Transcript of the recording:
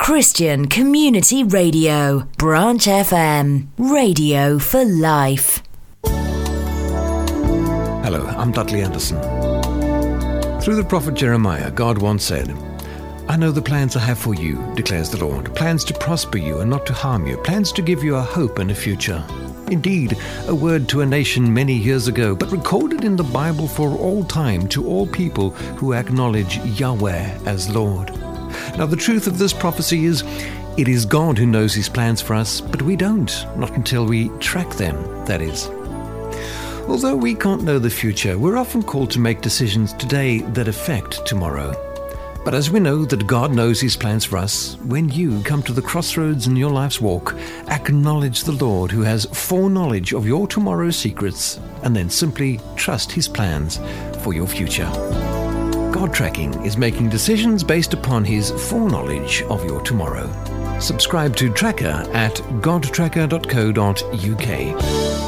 Christian Community Radio, Branch FM, radio for life. Hello, I'm Dudley Anderson. Through the prophet Jeremiah, God once said, "I know the plans I have for you, declares the Lord, plans to prosper you and not to harm you, plans to give you a hope and a future." Indeed, a word to a nation many years ago, but recorded in the Bible for all time to all people who acknowledge Yahweh as Lord. Now, the truth of this prophecy is, it is God who knows his plans for us, but we don't, not until we track them, that is. Although we can't know the future, we're often called to make decisions today that affect tomorrow. But as we know that God knows his plans for us, when you come to the crossroads in your life's walk, acknowledge the Lord who has foreknowledge of your tomorrow's secrets, and then simply trust his plans for your future. God tracking is making decisions based upon his foreknowledge of your tomorrow. Subscribe to Tracker at godtracker.co.uk.